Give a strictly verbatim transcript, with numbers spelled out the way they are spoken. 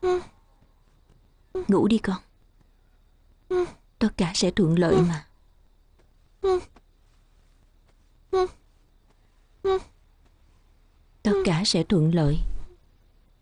Ngủ đi con. Tất cả sẽ thuận lợi mà. Tất cả sẽ thuận lợi.